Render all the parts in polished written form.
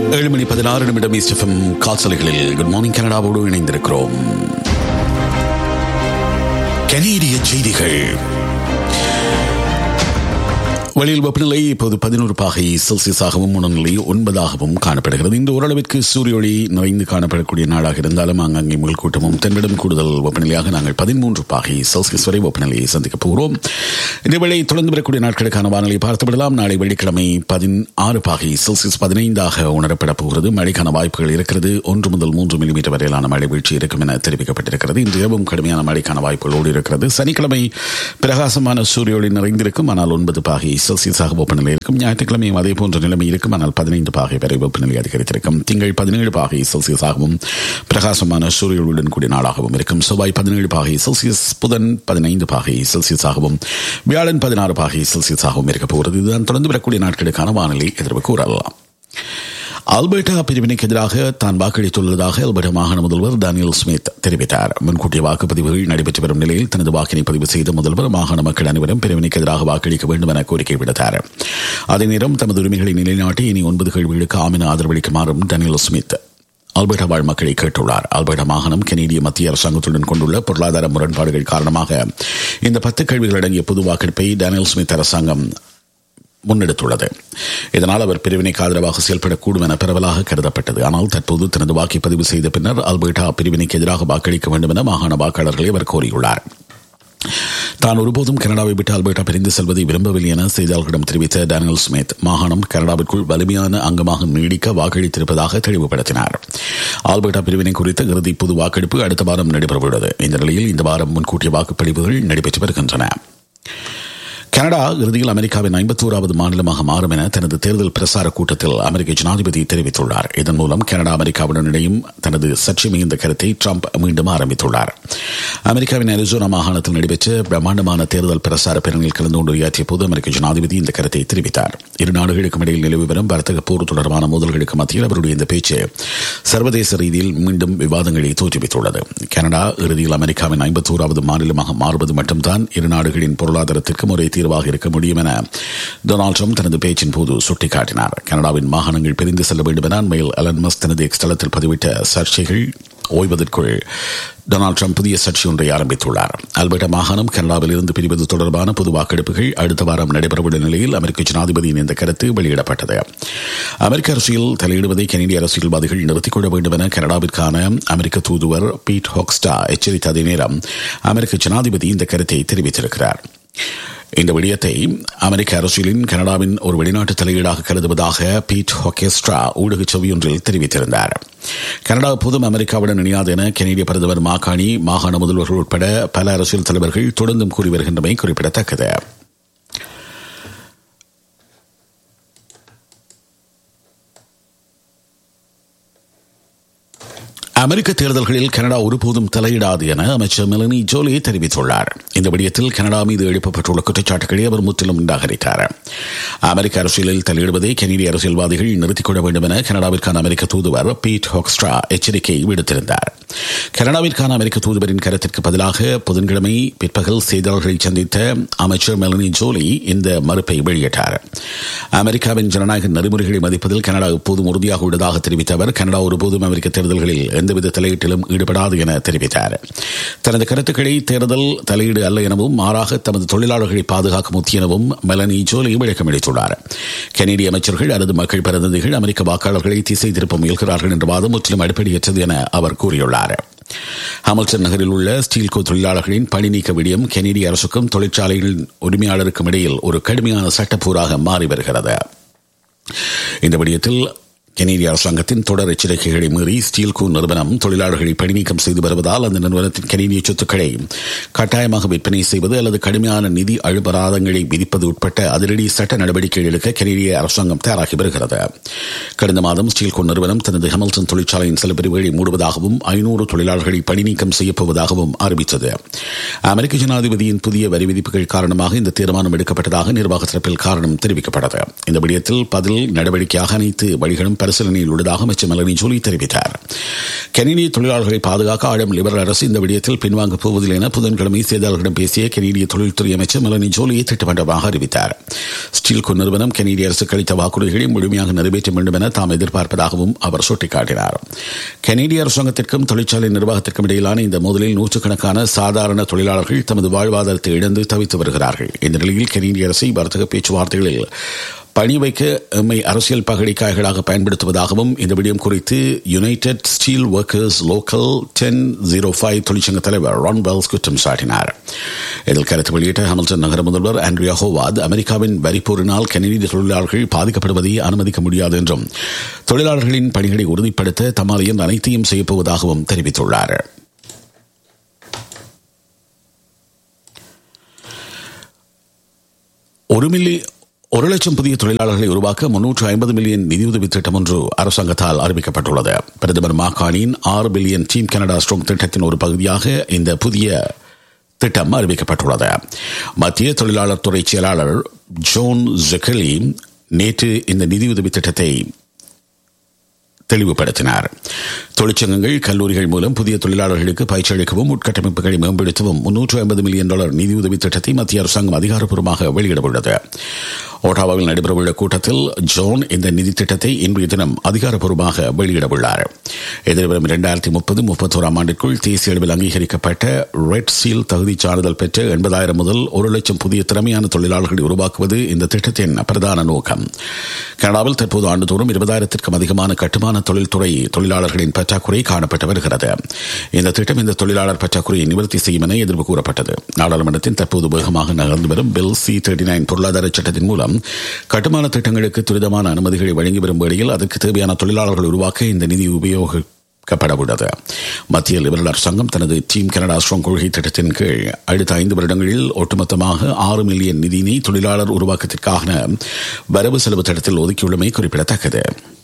7:16 east FM காசலைகளில் good morning கனடாவோடு இணைந்திருக்கிறோம். கனேடிய செய்திகள். வெளியில் வெப்பநிலை இப்போது 11 பாகை செல்சியஸாகவும் உணர்நிலை 9ஆகவும் காணப்படுகிறது. இந்த ஓரளவிற்கு சூரிய ஒளி நிறைந்து காணப்படக்கூடிய நாளாக இருந்தாலும் அங்கங்கே முகல்கூட்டமும் தென்னிடம் கூடுதல் வெப்பநிலையாக நாங்கள் 13 பாகை செல்சியஸ் வரை வெப்பநிலையை சந்திக்கப் போகிறோம். இதேவேளை தொடர்ந்து வரக்கூடிய நாட்களுக்கான வானிலை பார்த்துவிடலாம். நாளை வெள்ளிக்கிழமை 16 பாகை செல்சியஸ் 15ஆக உணரப்பட போகிறது. மழைக்கான வாய்ப்புகள் இருக்கிறது. 1 முதல் 3 மில்லிமீட்டர் வரையிலான மழை வீழ்ச்சி இருக்கும் என தெரிவிக்கப்பட்டிருக்கிறது. இன்று இரவும் கடுமையான மழைக்கான வாய்ப்புகளோடு இருக்கிறது. சனிக்கிழமை பிரகாசமான சூரிய ஒளி நிறைந்திருக்கும், ஆனால் 9 பாகை செல்சியஸாக வெப்பநிலை இருக்கும். ஞாயிற்றுக்கிழமையும் அதே போன்ற நிலைமை இருக்கும், ஆனால் 15 பாகை வரை வெப்பநிலை அதிகரித்திருக்கும். திங்கள் 17 பாகை செல்சியஸாகவும் பிரகாசமான சூரியனுடன் கூடிய நாளாகவும் இருக்கும். செவ்வாய் 17 பாகை செல்சியஸ், புதன் 15 பாகை செல்சியஸாகவும், வியாழன் 16 பாகை செல்சியஸாகவும் இருக்க போகிறது. இதுதான் தொடர்ந்து வரக்கூடிய நாட்களுக்கான வானிலை எதிர்ப்பு கூறலாம். அல்பர்டா பிரிவினைக்கு எதிராக தான் வாக்களித்துள்ளதாக அல்பர்டா மாகாண முதல்வர் டேனியல் ஸ்மித் தெரிவித்தார். முன்கூட்டிய வாக்குப்பதிவுகள் நடைபெற்று வரும் நிலையில் தனது வாக்கினை பதிவு செய்த முதல்வர் மாகாண மக்கள் அனைவரும் பிரிவினைக்கு எதிராக வாக்களிக்க வேண்டும் என கோரிக்கை விடுத்தார். அதே நேரம் தமது உரிமைகளை நிலைநாட்டி இனி 9 கேள்விகளுக்கு ஆம் என ஆதரவளிக்குமாறும் டேனியல் ஸ்மித் அல்பர்டா வாழ் மக்களை கேட்டுள்ளார். அல்பர்டா மாகாணம் கனேடிய மத்திய அரசாங்கத்துடன் கொண்டுள்ள பொருளாதார முரண்பாடுகள் காரணமாக இந்த 10 கேள்விகள் அடங்கிய பொது வாக்கெடுப்பை டேனியல் ஸ்மித் அரசாங்கம் முன்னெடுத்துள்ளது. இதனால் அவர் பிரிவினைக்கு ஆதரவாக செயல்படக்கூடும் என பரவலாக கருதப்பட்டது. ஆனால் தற்போது தனது வாக்குப்பதிவு செய்த பின்னர் அல்பர்டா பிரிவினைக்கு எதிராக வாக்களிக்க வேண்டும் என மாகாண வாக்காளர்களை அவர் கோரியுள்ளார். தான் ஒருபோதும் கனடாவை விட்டு அல்பர்டா பிரிந்து செல்வதை விரும்பவில்லை என செய்தியாளர்களிடம் தெரிவித்த டேனியல் ஸ்மித் மாகாணம் கனடாவிற்குள் வலிமையான அங்கமாக நீடிக்க வாக்களித்திருப்பதாக தெளிவுபடுத்தினார். அல்பர்டா பிரிவினை குறித்த இறுதி பொது வாக்கெடுப்பு அடுத்த வாரம் நடைபெறவுள்ளது. இந்த நிலையில் இந்த வாரம் முன்கூட்டிய வாக்குப்பதிவுகள் நடைபெற்று வருகின்றன. கனடா இறுதியில் அமெரிக்காவின் 51வது மாநிலமாக மாறும் என தனது தேர்தல் பிரசார கூட்டத்தில் அமெரிக்க ஜனாதிபதி தெரிவித்துள்ளார். இதன் மூலம் கனடா அமெரிக்காவுடன் இணையும் தனது சர்ச்சை மிகுந்த கருத்தை ட்ரம்ப் மீண்டும் ஆரம்பித்துள்ளார். அமெரிக்காவின் அரிசோனா மாகாணத்தில் நடைபெற்ற பிரம்மாண்டமான தேர்தல் பிரசார பேரணியில் கலந்து கொண்டு உரையாற்றிய போது அமெரிக்க ஜனாதிபதி இந்த கருத்தை தெரிவித்தார். இரு நாடுகளுக்கும் இடையில் நிலவி வரும் வர்த்தக போர் தொடர்பான மோதல்களுக்கு மத்தியில் அவருடைய இந்த பேச்சு சர்வதேச ரீதியில் மீண்டும் விவாதங்களை தோற்றுவித்துள்ளது. கனடா இறுதியில் அமெரிக்காவின் 51வது மாநிலமாக மாறுவது மட்டும்தான் இரு நாடுகளின் பொருளாதாரத்திற்கும் ஒரே தீர்வாக இருக்க முடியும் என டொனால்ட் ட்ரம்ப் தனது பேச்சின் போது சுட்டிக்காட்டினார். கனடாவின் மாகாணங்கள் பிரிந்து செல்ல வேண்டும் என அண்மையில் எலன் மஸ்க் தனது எக்ஸ் தளத்தில் பதிவிட்ட சர்ச்சைகள் ஓய்வதற்குள் டொனால்ட் ட்ரம்ப் புதிய சர்ச்சை ஒன்றை ஆரம்பித்துள்ளார். அல்பர்டா மாகாணம் கனடாவில் இருந்து பிரிவது தொடர்பான பொது வாக்கெடுப்புகள் அடுத்த வாரம் நடைபெறவுள்ள நிலையில் அமெரிக்க ஜனாதிபதியின் இந்த கருத்து வெளியிடப்பட்டது. அமெரிக்க அரசியல் தலையிடுவதை கனேடிய அரசியல்வாதிகள் நிறுத்திக் கொள்ள வேண்டும் என கனடாவிற்கான அமெரிக்க தூதுவர் பீட் ஹாக்ஸ்டா எச்சரித்த அதே நேரம் அமெரிக்க ஜனாதிபதி இந்த கருத்தை தெரிவித்திருக்கிறார். இந்த விடயத்தை அமெரிக்க அரசியலின் கனடாவின் ஒரு வெளிநாட்டு தலையீடாக கருதுவதாக பீட் ஹாக்கெஸ்ட்ரா ஊடக செவியொன்றில் தெரிவித்திருந்தார். கனடா எப்போதும் அமெரிக்காவுடன் இணையாது என கனேடிய பிரதமர் மாகாணி மாகாண முதல்வர்கள் உட்பட பல அரசியல் தலைவர்கள் தொடர்ந்தும் கூறி வருகின்றமை குறிப்பிடத்தக்கது. அமெரிக்க தேர்தல்களில் கனடா ஒருபோதும் தலையிடாது என அமைச்சர் மெலனி ஜோலி தெரிவித்துள்ளார். இந்த விடயத்தில் கனடா மீது எழுப்பப்பட்டுள்ள குற்றச்சாட்டுகளை அவர் முற்றிலும் நிராகரித்தார். அமெரிக்க அரசியலில் தலையிடுவதை கனேடிய அரசியல்வாதிகள் நிறுத்திக் கொள்ள வேண்டும் என கனடாவிற்கான அமெரிக்க தூதுவர் பீட் ஹாக்ஸ்ட்ரா எச்சரிக்கை விடுத்திருந்தார். கனடாவிற்கான அமெரிக்க தூதுவரின் கருத்திற்கு பதிலாக புதன்கிழமை பிற்பகல் செய்தியாளர்களை சந்தித்த அமைச்சர் மெலனி ஜோலி இந்த மறுப்பை வெளியிட்டார். அமெரிக்காவின் ஜனநாயக நெறிமுறைகளை மதிப்பதில் கனடா எப்போதும் உறுதியாக உள்ளதாக தெரிவித்த அவர் கனடா ஒருபோதும் அமெரிக்க தேர்தல்களில் எந்தவித தலையீட்டிலும் ஈடுபடாது என தெரிவித்தார். தனது கருத்துக்களை தேர்தல் தலையீடு அல்ல எனவும் மாறாக தமது தொழிலாளர்களை பாதுகாக்கும் உத்தி எனவும் மெலனி ஜோலி விளக்கமளித்துள்ளார். கனேடிய அமைச்சர்கள் அல்லது மக்கள் பிரதிநிதிகள் அமெரிக்க வாக்காளர்களை திசை திருப்ப முயல்கிறார்கள் என்ற வாதம் முற்றிலும் அடிப்படையற்றது என அவர் கூறியுள்ளார். ஹாமில்டன் நகரில் உள்ள ஸ்டீல்கோ தொழிலாளர்களின் பணி நீக்க விடயம் கனேடிய அரசுக்கும் தொழிற்சாலைகளின் உரிமையாளருக்கும் இடையில் ஒரு கடுமையான சட்டப்போராக மாறி வருகிறது. இந்த விடயத்தில் கனேடிய அரசாங்கத்தின் தொடர் எச்சரிக்கைகளை மீறி ஸ்டீல்கோ நிறுவனம் தொழிலாளர்களை பணிநீக்கம் செய்து வருவதால் அந்த நிறுவனத்தின் கனேடிய சொத்துக்களை கட்டாயமாக விற்பனை செய்வது அல்லது கடுமையான நிதி அபராதங்களை விதிப்பது உட்பட்ட அதிரடி சட்ட நடவடிக்கைகள் எடுக்க கனேடிய அரசாங்கம் தயாராகி வருகிறது. கடந்த மாதம் ஸ்டீல்கோ நிறுவனம் தனது ஹாமில்டன் தொழிற்சாலையின் சில பிரிவுகளை மூடுவதாகவும் 500 தொழிலாளர்களை பணிநீக்கம் செய்யப்போவதாகவும் அறிவித்தது. அமெரிக்க ஜனாதிபதியின் புதிய வரி விதிப்புகள் காரணமாக இந்த தீர்மானம் எடுக்கப்பட்டதாக நிர்வாக தரப்பில் காரணம் தெரிவிக்கப்பட்டது. இந்த விடயத்தில் பதில் நடவடிக்கையாக அனைத்து வழிகளும் பரிசீலனையில் உள்ளதாக அமைச்சர் மெலனி ஜோலி தெரிவித்தார். கனேடிய தொழிலாளர்களை பாதுகாக்க ஆளும் லிபரல் அரசு இந்த விடயத்தில் பின்வாங்கப் போவதில்லை என புதன்கிழமை செய்தியாளர்களிடம் பேசிய கனேடிய தொழில்துறை அமைச்சர் மெலனி ஜோலியை திட்டவட்டமாக அறிவித்தார். ஸ்டீல்கோ நிறுவனம் கனேடிய அரசுக்கு அளித்த வாக்குறுதிகளை முழுமையாக நிறைவேற்ற வேண்டும் என தாம் எதிர்பார்ப்பதாகவும் அவர் சுட்டிக்காட்டினார். கனேடிய அரசாங்கத்திற்கும் தொழிற்சாலை நிர்வாகத்திற்கும் இடையிலான இந்த மோதலில் நூற்றுக்கணக்கான சாதாரண தொழிலாளர்கள் தமது வாழ்வாதாரத்தை இழந்து தவித்து வருகிறார்கள். இந்த நிலையில் கனேடிய அரசை வர்த்தக பேச்சுவார்த்தைகளில் பணி வைக்க எம்மை அரசியல் பகடிக்காய்களாக பயன்படுத்துவதாகவும் இந்த விடயம் குறித்து யுனைடெட் ஸ்டீல் ஒர்க்கர்ஸ் லோக்கல் 1005 தொழிற்சங்க தலைவர் ரான் வெல்ஸ் குற்றம் சாட்டினார். இதில் கருத்து வெளியிட்ட ஹாமில்டன் நகர முதல்வர் ஆண்ட்ரியா ஹோவார்ட் அமெரிக்காவின் வரிப்போரினால் கனேடிய தொழிலாளர்கள் பாதிக்கப்படுவதை அனுமதிக்க முடியாது என்றும் தொழிலாளர்களின் பணிகளை உறுதிப்படுத்த தம்மால் இயன்ற அனைத்தையும் செய்யப்போவதாகவும் தெரிவித்துள்ளார். ஒரு லட்சம் புதிய தொழிலாளர்களை உருவாக்க 350 மில்லியன் நிதியுதவி திட்டம் ஒன்று அரசாங்கத்தால் அறிவிக்கப்பட்டுள்ளது. பிரதமர் மாகாணியின் 6 பில்லியன் டீம் கனடா ஸ்ட்ராங் திட்டத்தின் ஒரு பகுதியாக இந்த புதிய திட்டம் அறிவிக்கப்பட்டுள்ளது. மத்திய தொழிலாளர் துறை செயலாளர் ஜோன் ஜெக்கலி நேற்று இந்த நிதியுதவி திட்டத்தை தெளிவுபடுத்தினார். தொழிற்சங்கங்கள் கல்லூரிகள் மூலம் புதிய தொழிலாளர்களுக்கு பயிற்சி அளிக்கவும் உட்கட்டமைப்புகளை மேம்படுத்தவும் $350 மில்லியன் நிதியுதவி திட்டத்தை மத்திய அரசாங்கம் அதிகாரப்பூர்வமாக வெளியிடவுள்ளது. ஓட்டாவாவில் நடைபெறவுள்ள கூட்டத்தில் ஜோன் இந்த நிதி திட்டத்தை இன்றைய தினம் அதிகாரப்பூர்வமாக வெளியிடவுள்ளார். எதிர்வரும் 2030-31 ஆண்டிற்குள் தேசிய அளவில் அங்கீகரிக்கப்பட்ட ரெட் சீல் தகுதி சான்றிதழ் பெற்ற 80,000 முதல் 1 லட்சம் புதிய திறமையான தொழிலாளர்களை உருவாக்குவது இந்த திட்டத்தின் பிரதான நோக்கம். கனடாவில் தற்போது ஆண்டுதோறும் 20,000க்கும் அதிகமான கட்டுமான தொழில்துறை தொழிலாளர்களின் பற்றாக்குறை காணப்பட்டு வருகிறது. இந்த திட்டம் இந்த தொழிலாளர் பற்றாக்குறையை நிவர்த்தி செய்யும் என எதிர்ப்பு கூறப்பட்டது. நாடாளுமன்றத்தின் தற்போது வேகமாக நகர்ந்து வரும் பில் C-39 பொருளாதார சட்டத்தின் மூலம் கட்டுமான திட்டங்களுக்கு துரிதமான அனுமதிகளை வழங்கி வரும் வேளையில் அதற்கு தேவையான தொழிலாளர்கள் உருவாக்க இந்த நிதி உபயோகிக்கப்பட உள்ளது. மத்திய லிபரல் அரசாங்கம் தனது டீம் கனடா ஸ்ட்ராங் கொள்கை திட்டத்தின் கீழ் அடுத்த 5 வருடங்களில் ஒட்டுமொத்தமாக 6 மில்லியன் நிதியினை தொழிலாளர் உருவாக்கத்திற்கான வரவு செலவு திட்டத்தில் ஒதுக்கியுள்ளமை குறிப்பிடத்தக்கது.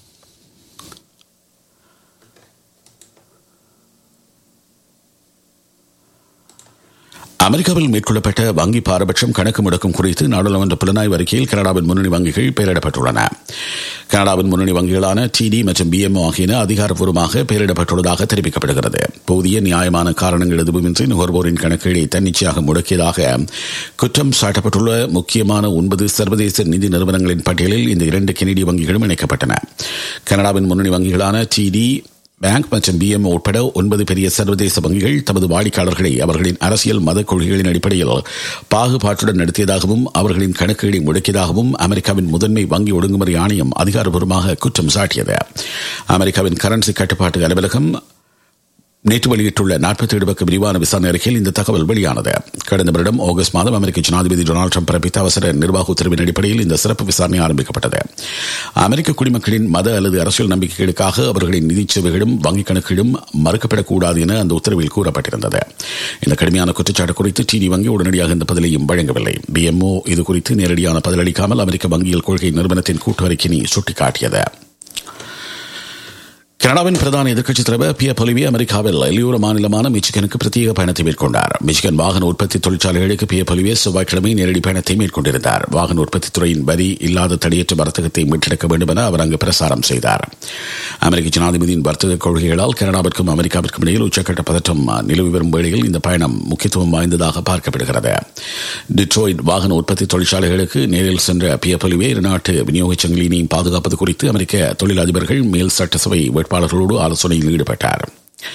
அமெரிக்காவில் மேற்கொள்ளப்பட்ட வங்கி பாரபட்சம் கணக்கு முடக்கம் குறித்து நாடாளுமன்ற புலனாய்வு அறிக்கையில் கனடாவின் முன்னணி வங்கிகள் பெயரிடப்பட்டுள்ளன. கனடாவின் முன்னணி வங்கிகளான TD மற்றும் BMO ஆகியன அதிகாரப்பூர்வமாக பெயரிடப்பட்டுள்ளதாக தெரிவிக்கப்படுகிறது. போதிய நியாயமான காரணங்கள் எதுவுமின்றி நுகர்வோரின் கணக்குகளை தன்னிச்சையாக முடக்கியதாக குற்றம் சாட்டப்பட்டுள்ள முக்கியமான 9 சர்வதேச நிதி நிறுவனங்களின் பட்டியலில் இந்த 2 கனேடிய வங்கிகளும் இணைக்கப்பட்டன. கனடாவின் முன்னணி வங்கிகளான TD பேங்க் மற்றும் BMO உட்பட 9 பெரிய சர்வதேச வங்கிகள் தமது வாடிக்கையாளர்களை அவர்களின் அரசியல் மத கொள்கைகளின் அடிப்படையில் பாகுபாட்டுடன் நடத்தியதாகவும் அவர்களின் கணக்குகளை முடக்கியதாகவும் அமெரிக்காவின் முதன்மை வங்கி ஒழுங்குமுறை ஆணையம் அதிகாரப்பூர்வமாக குற்றம் சாட்டியது. அமெரிக்காவின் கரன்சி கட்டுப்பாட்டு அலுவலகம் நேற்று வெளியிட்டுள்ள 47 பக்க விரிவான விசாரணை அறிக்கையில் இந்த தகவல் வெளியானது. கடந்த வருடம் ஆகஸ்ட் மாதம் அமெரிக்க ஜனாதிபதி டொனால்டு ட்ரம்ப் பிறப்பித்த அவசர நிர்வாக உத்தரவின் அடிப்படையில் இந்த சிறப்பு விசாரணை ஆரம்பிக்கப்பட்டது. அமெரிக்க குடிமக்களின் மத அல்லது அரசியல் நம்பிக்கைகளுக்காக அவர்களின் நிதி சேவைகளும் வங்கிக் கணக்குகளும் மறுக்கப்படக்கூடாது என அந்த உத்தரவில் கூறப்பட்டிருந்தது. இந்த கடுமையான குற்றச்சாட்டு குறித்து TD வங்கி உடனடியாக இந்த பதிலையும் வழங்கவில்லை. BMO இது குறித்து நேரடியான பதிலளிக்காமல் அமெரிக்க வங்கியல் கொள்கை நிறுவனத்தின் கூட்டு அறிக்கையை சுட்டிக்காட்டியது. கனடாவின் பிரதான எதிர்க்கட்சித் தலைவர் பியர் பொலிவியே அமெரிக்காவில் எல்லையோர மாநிலமான மிச்சிகனுக்கு பிரத்யேக பயணத்தை மேற்கொண்டார். மிச்சிகன் வாகன உற்பத்தி தொழிற்சாலைகளுக்கு பியர் பொலிவியே செவ்வாய்க்கிழமை நேரடி பயணத்தை மேற்கொண்டிருந்தார். வாகன உற்பத்தி துறையின் வரி இல்லாத தடையற்ற வர்த்தகத்தை மீட்டெடுக்க வேண்டும் என அவர் அங்கு பிரசாரம் செய்தார். அமெரிக்க ஜனாதிபதியின் வர்த்தக கொள்கைகளால் கனடாவிற்கும் அமெரிக்காவிற்கும் இடையில் உச்சக்கட்ட பதற்றம் நிலவி வரும் வேளையில் இந்த பயணம் முக்கியத்துவம் வாய்ந்ததாக பார்க்கப்படுகிறது. டிட்ரோயிட் வாகன உற்பத்தி தொழிற்சாலைகளுக்கு நேரில் சென்ற பியர் பொலிவியே இருநாட்டு விநியோக சங்கிலியினையும் பாதுகாப்பது குறித்து அமெரிக்க தொழிலதிபர்கள் மேல் சட்டசபை வேட்பாளர்களோடு ஆலோசனையில் ஈடுபட்டார்.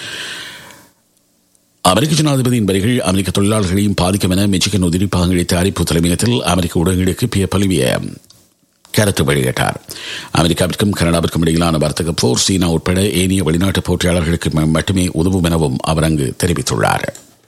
அமெரிக்க ஜனாதிபதியின் வரிகள் அமெரிக்க தொழிலாளர்களையும் பாதிக்கும் என மிச்சிகன் உதிரி பாகங்களை தயாரிப்பு தலைமையகத்தில் அமெரிக்க ஊடகங்களுக்கு பியர் பொலிவியே கருத்து வெளியிட்டார். அமெரிக்காவிற்கும் கனடாவிற்கும் இடையிலான வர்த்தக போர் சீனா உட்பட ஏனைய வெளிநாட்டு போட்டியாளர்களுக்கு மட்டுமே உதவும் எனவும் அவர் அங்கு தெரிவித்துள்ளார்.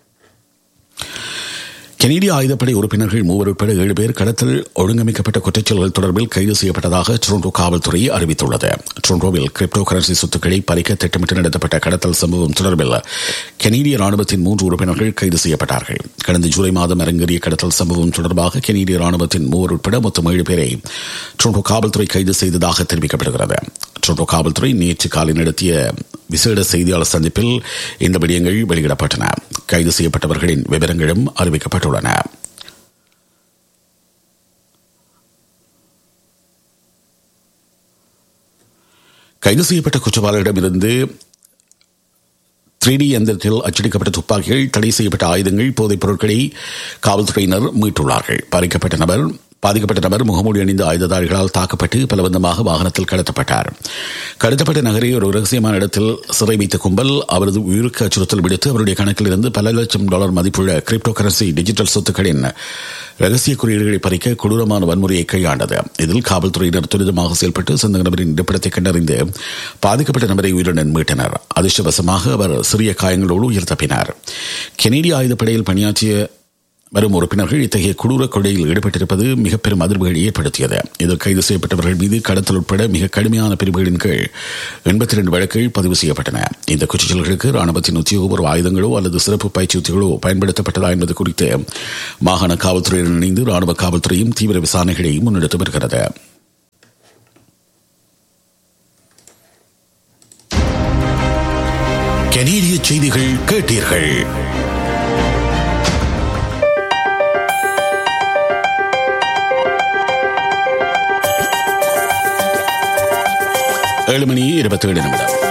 கனேடிய ஆயுதப்படை உறுப்பினர்கள் 3 உட்பட 7 பேர் கடத்தல் ஒழுங்கமைக்கப்பட்ட குற்றச்செயல்கள் தொடர்பில் கைது செய்யப்பட்டதாக டொரண்டோ காவல்துறை அறிவித்துள்ளது. டொரண்டோவில் கிரிப்டோ கரன்சி சொத்துக்களை பறிக்க திட்டமிட்டு நடத்தப்பட்ட கடத்தல் சம்பவம் தொடர்பில் கனேடிய ராணுவத்தின் 3 உறுப்பினர்கள் கைது செய்யப்பட்டார்கள். கடந்த ஜூலை மாதம் அரங்கேறிய கடத்தல் சம்பவம் தொடர்பாக கனேடிய ராணுவத்தின் 3 உட்பட மொத்தம் 7 பேரை டொரண்டோ காவல்துறை கைது செய்ததாக தெரிவிக்கப்படுகிறது. டொரண்டோ காவல்துறை நேற்று காலை நடத்திய விசேட செய்தியாளர் சந்திப்பில் இந்த விடயங்கள் வெளியிடப்பட்டன. கைது செய்யப்பட்டவர்களின் விவரங்களும் அறிவிக்கப்பட்டுள்ளன. கைது செய்யப்பட்ட குற்றவாளிகளிடமிருந்து 3D எந்திரத்தில் அச்சடிக்கப்பட்ட துப்பாக்கிகள், தடை செய்யப்பட்ட ஆயுதங்கள், போதைப் பொருட்களை காவல்துறையினர் மீட்டுள்ளார்கள். பாதிக்கப்பட்ட நபர் முகமூடி அணிந்த ஆயுததாரிகளால் தாக்கப்பட்டு பலவந்தமாக வாகனத்தில் கடத்தப்பட்டார். கடத்தப்பட்ட நகரை ஒரு ரகசியமான இடத்தில் சிறை வைத்த கும்பல் அவரது உயிருக்கு அச்சுறுத்தல் விடுத்து அவருடைய கணக்கில் இருந்து பல லட்சம் டாலர் மதிப்புள்ள கிரிப்டோ கரன்சி டிஜிட்டல் சொத்துக்களின் ரகசிய குறியீடுகளை பறிக்க கொடூரமான வன்முறையை கையாண்டது. இதில் காவல்துறையினர் துரிதமாக செயல்பட்டு சந்தக நபரின் இருப்பிடத்தை கண்டறிந்து பாதிக்கப்பட்ட நபரை உயிருடன் மீட்டனர். அதிர்ஷ்டவசமாக அவர் சிறிய காயங்களோடு உயிர் தப்பினார். கெனடிய ஆயுதப்படையில் பணியாற்றிய வரும் உறுப்பினர்கள் இத்தகைய கொடூர கொலையில் ஈடுபட்டிருப்பது மிக பெரும் அதிர்வுகளை ஏற்படுத்தியது. இதில் கைது செய்யப்பட்டவர்கள் மீது கடத்தல் உட்பட மிக கடுமையான பிரிவுகளின் கீழ் 82 வழக்குகள் பதிவு செய்யப்பட்டன. இந்த குற்றச்செயல்களுக்கு ராணுவத்தின் உத்தியோகபூர்வ ஆயுதங்களோ அல்லது சிறப்பு பயிற்சி உத்திகளோ பயன்படுத்தப்பட்டதா என்பது குறித்து மாகாண காவல்துறையுடன் இணைந்து ராணுவ காவல்துறையும் தீவிர விசாரணைகளை முன்னெடுத்து வருகிறது. கனேடிய செய்திகள் கேட்டீர்கள். ஏழு மணி 27 நிமிடம்.